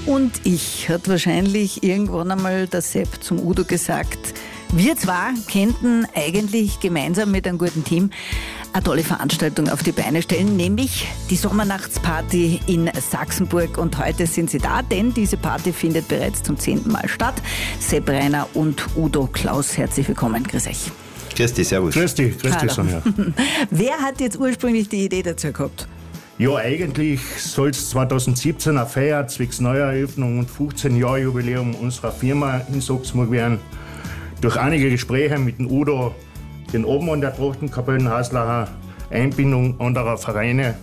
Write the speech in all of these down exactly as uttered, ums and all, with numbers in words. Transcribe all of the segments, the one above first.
und ich, hat wahrscheinlich irgendwann einmal der Sepp zum Udo gesagt, wir zwei könnten eigentlich gemeinsam mit einem guten Team eine tolle Veranstaltung auf die Beine stellen, nämlich die Sommernachtsparty in Sachsenburg. Und heute sind sie da, denn diese Party findet bereits zum zehnten Mal statt. Sepp Reiner und Udo Klaus, herzlich willkommen. Grüß euch. Grüß dich, servus. Grüß dich, grüß dich, Sonja. Wer hat jetzt ursprünglich die Idee dazu gehabt? Ja, eigentlich soll es zwanzig siebzehn eine Feier zwecks Neueröffnung und fünfzehn Jahre Jubiläum unserer Firma in Sachsenburg werden. Durch einige Gespräche mit dem Udo, den Obmann der Trochtenkapellen Haslacher, Einbindung anderer Vereine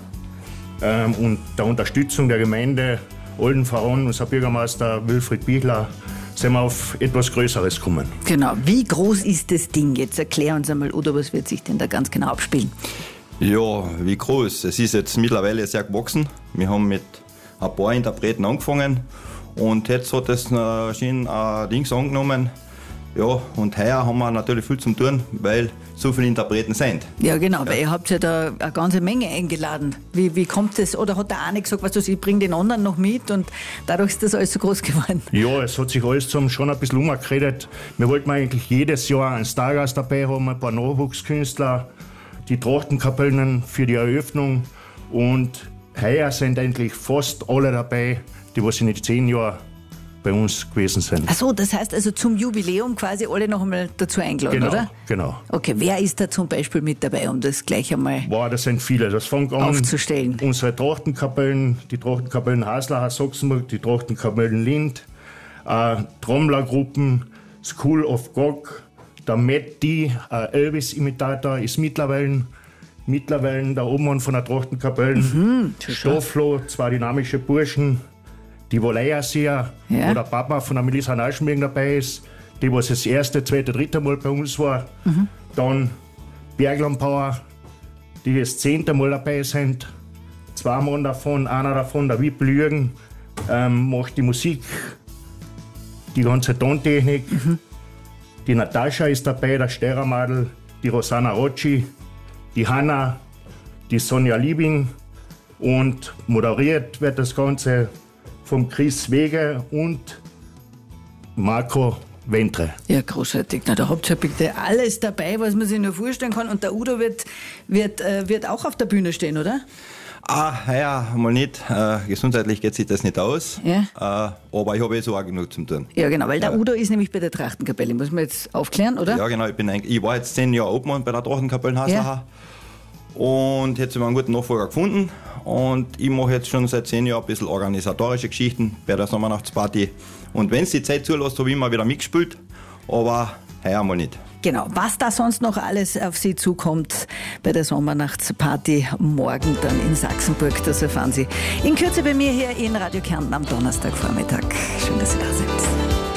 ähm, und der Unterstützung der Gemeinde Oldenverein, unser Bürgermeister Wilfried Bichler, sind wir auf etwas Größeres gekommen. Genau. Wie groß ist das Ding? Jetzt erklär uns einmal, Udo, was wird sich denn da ganz genau abspielen? Ja, wie groß? Es ist jetzt mittlerweile sehr gewachsen. Wir haben mit ein paar Interpreten angefangen und jetzt hat es schön ein Dings angenommen. Ja, und heuer haben wir natürlich viel zum tun, weil so viele Interpreten sind. Ja, genau, weil ihr habt ja da eine ganze Menge eingeladen. Wie, wie kommt das? Oder hat der eine gesagt, weißt du, ich bringe den anderen noch mit und dadurch ist das alles so groß geworden? Ja, es hat sich alles zum schon ein bisschen umgeredet. Wir wollten eigentlich jedes Jahr einen Stargast dabei haben, ein paar Nachwuchskünstler, die Trochtenkapellen für die Eröffnung. Und heuer sind eigentlich fast alle dabei, die was in den zehn Jahren bei uns gewesen sind. Ach so, das heißt also zum Jubiläum quasi alle noch einmal dazu eingeladen, genau, oder? Genau. Okay, wer ist da zum Beispiel mit dabei, um das gleich einmal Boah, das sind viele. Das fängt an, aufzustellen. Unsere Trochtenkapellen, die Trochtenkapellen Haslacher, Sachsenburg, die Trochtenkapellen Lind, äh, Trommlergruppen, School of Gog, der Matt D, äh, Elvis-Imitator, ist mittlerweile, mittlerweile der Obmann von der Trochtenkapellen. Mhm, Stofflo, zwei dynamische Burschen, die Woleierseher, ja, wo der Papa von der Melissa Neuschenberg dabei ist, die was das erste, zweite, dritte Mal bei uns war. Mhm. Dann Berglandpower, die das zehnte Mal dabei sind. Zwei Mann davon, einer davon, der Wippel Jürgen, ähm, macht die Musik, die ganze Tontechnik. Mhm. Die Natascha ist dabei, der Steuermadel, die Rosanna Rocci, die Hanna, die Sonja Liebing und moderiert wird das Ganze vom Chris Wege und Marco Ventre. Ja, großartig. Na, da habt ihr bitte alles dabei, was man sich nur vorstellen kann. Und der Udo wird, wird, äh, wird auch auf der Bühne stehen, oder? Ah, ja, mal nicht. Äh, gesundheitlich geht sich das nicht aus. Ja. Äh, aber ich habe eh so auch genug zum tun. Ja, genau, weil der ja. Udo ist nämlich bei der Trochtenkapelle. Muss man jetzt aufklären, oder? Ja, genau. Ich, bin ein, ich war jetzt zehn Jahre Obmann bei der Trochtenkapelle Haslacher. Ja. Und jetzt haben wir einen guten Nachfolger gefunden. Und ich mache jetzt schon seit zehn Jahren ein bisschen organisatorische Geschichten bei der Sommernachtsparty. Und wenn es die Zeit zulässt, habe ich immer wieder mitgespielt. Aber heuer mal nicht. Genau, was da sonst noch alles auf Sie zukommt bei der Sommernachtsparty morgen dann in Sachsenburg, das erfahren Sie in Kürze bei mir hier in Radio Kärnten am Donnerstagvormittag. Schön, dass Sie da sind.